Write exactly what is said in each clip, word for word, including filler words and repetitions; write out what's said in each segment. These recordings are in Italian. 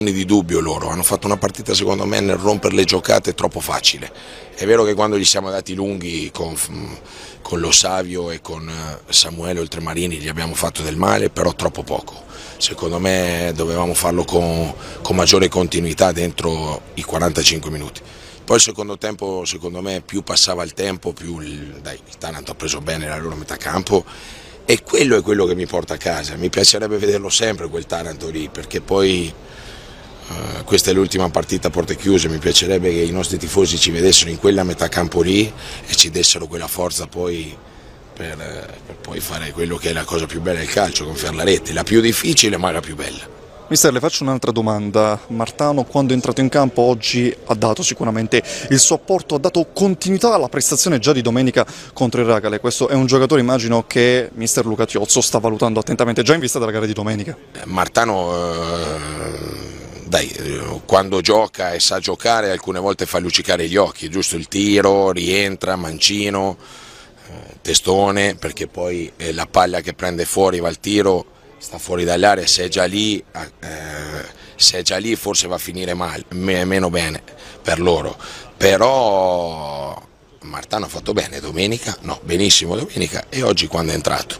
di dubbio loro, hanno fatto una partita secondo me nel rompere le giocate troppo facile. È vero che quando gli siamo dati lunghi con, con Lo Savio e con Samuele Oltremarini gli abbiamo fatto del male, però troppo poco. Secondo me dovevamo farlo con, con maggiore continuità dentro i quarantacinque minuti. Poi il secondo tempo, secondo me, più passava il tempo, più il, dai, il Taranto ha preso bene la loro metà campo. E quello è quello che mi porta a casa, mi piacerebbe vederlo sempre quel Taranto lì, perché poi uh, questa è l'ultima partita a porte chiuse, mi piacerebbe che i nostri tifosi ci vedessero in quella metà campo lì e ci dessero quella forza poi per, per poi fare quello che è la cosa più bella del calcio, gonfiare la rete, la più difficile ma la più bella. Mister, le faccio un'altra domanda. Martano, quando è entrato in campo oggi, ha dato sicuramente il suo apporto, ha dato continuità alla prestazione già di domenica contro il Racale. Questo è un giocatore, immagino, che mister Luca Tiozzo sta valutando attentamente, già in vista della gara di domenica. Martano, eh, dai, quando gioca e sa giocare, alcune volte fa luccicare gli occhi, giusto il tiro, rientra, mancino, eh, testone, perché poi eh, la palla che prende fuori va al tiro, sta fuori dall'area, se è già lì, eh, se è già lì forse va a finire male, meno bene per loro, però Martano ha fatto bene domenica, no, benissimo domenica e oggi quando è entrato,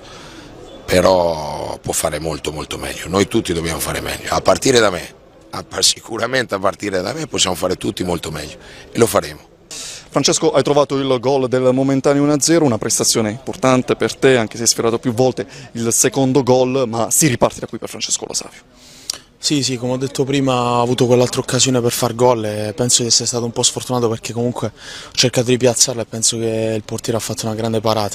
però può fare molto molto meglio, noi tutti dobbiamo fare meglio, a partire da me, a, sicuramente a partire da me possiamo fare tutti molto meglio e lo faremo. Francesco, hai trovato il gol del momentaneo uno a zero, una prestazione importante per te, anche se hai sfiorato più volte il secondo gol, ma si riparte da qui per Francesco Lo Savio. Sì, sì, come ho detto prima, ho avuto quell'altra occasione per far gol e penso di essere stato un po' sfortunato perché comunque ho cercato di piazzarla e penso che il portiere ha fatto una grande parata.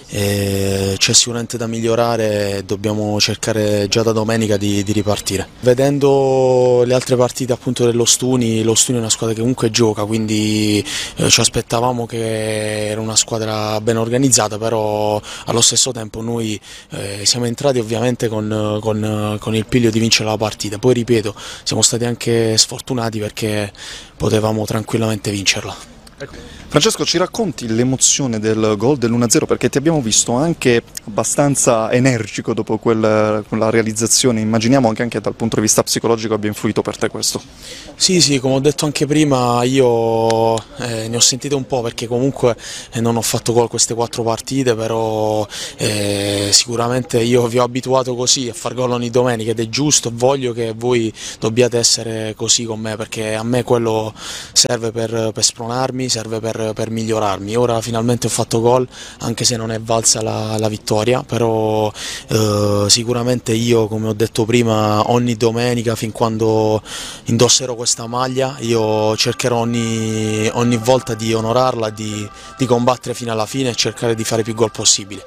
E c'è sicuramente da migliorare e dobbiamo cercare già da domenica di, di ripartire. Vedendo le altre partite appunto dello Stuni, lo Stuni è una squadra che comunque gioca, quindi eh, ci aspettavamo che era una squadra ben organizzata, però allo stesso tempo noi eh, siamo entrati ovviamente con, con, con il piglio di vincere la partita. Poi ripeto, siamo stati anche sfortunati perché potevamo tranquillamente vincerla. Ecco. Francesco, ci racconti l'emozione del gol dell'uno a zero, perché ti abbiamo visto anche abbastanza energico dopo quel, quella realizzazione, immaginiamo anche, anche dal punto di vista psicologico abbia influito per te questo. Sì, sì, come ho detto anche prima, io eh, ne ho sentite un po' perché comunque eh, non ho fatto gol queste quattro partite, però eh, sicuramente io vi ho abituato così a far gol ogni domenica ed è giusto, voglio che voi dobbiate essere così con me perché a me quello serve per, per spronarmi, serve per per migliorarmi. Ora finalmente ho fatto gol, anche se non è valsa la, la vittoria, però eh, sicuramente io, come ho detto prima, ogni domenica fin quando indosserò questa maglia io cercherò ogni, ogni volta di onorarla, di, di combattere fino alla fine e cercare di fare più gol possibili.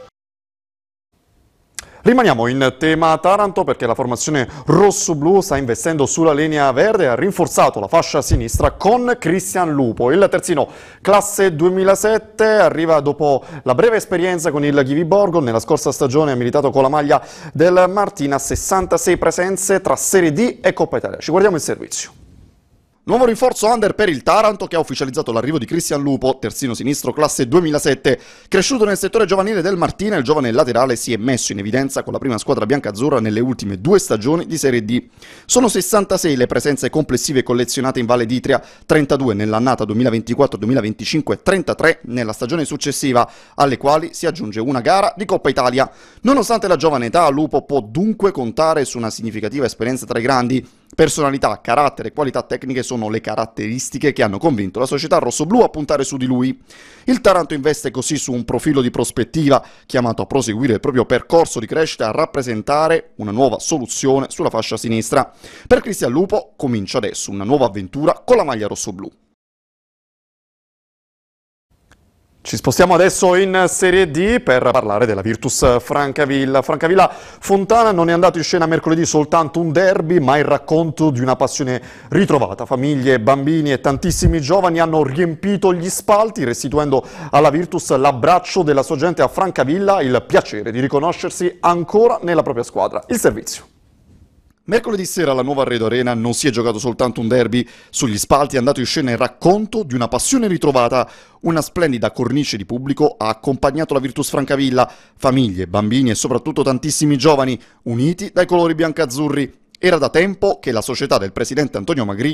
Rimaniamo in tema Taranto perché la formazione rosso-blu sta investendo sulla linea verde e ha rinforzato la fascia sinistra con Cristian Lupo. Il terzino classe duemilasette arriva dopo la breve esperienza con il Ghivi Borgo. Nella scorsa stagione ha militato con la maglia del Martina, sessantasei presenze tra Serie D e Coppa Italia. Ci guardiamo il servizio. Nuovo rinforzo under per il Taranto che ha ufficializzato l'arrivo di Cristian Lupo, terzino sinistro classe duemilasette. Cresciuto nel settore giovanile del Martina, il giovane laterale si è messo in evidenza con la prima squadra biancazzurra nelle ultime due stagioni di Serie D. Sono sessantasei le presenze complessive collezionate in Valle d'Itria, trentadue nell'annata duemilaventiquattro duemilaventicinque, trentatré nella stagione successiva, alle quali si aggiunge una gara di Coppa Italia. Nonostante la giovane età, Lupo può dunque contare su una significativa esperienza tra i grandi. Personalità, carattere e qualità tecniche sono le caratteristiche che hanno convinto la società rossoblù a puntare su di lui. Il Taranto investe così su un profilo di prospettiva chiamato a proseguire il proprio percorso di crescita e a rappresentare una nuova soluzione sulla fascia sinistra. Per Cristian Lupo comincia adesso una nuova avventura con la maglia rossoblù. Ci spostiamo adesso in Serie D per parlare della Virtus Francavilla. Francavilla Fontana non è andato in scena mercoledì soltanto un derby, ma il racconto di una passione ritrovata. Famiglie, bambini e tantissimi giovani hanno riempito gli spalti, restituendo alla Virtus l'abbraccio della sua gente a Francavilla, il piacere di riconoscersi ancora nella propria squadra. Il servizio. Mercoledì sera alla Nuova Arredo Arena non si è giocato soltanto un derby, sugli spalti è andato in scena il racconto di una passione ritrovata. Una splendida cornice di pubblico ha accompagnato la Virtus Francavilla, famiglie, bambini e soprattutto tantissimi giovani, uniti dai colori biancazzurri. Era da tempo che la società del presidente Antonio Magri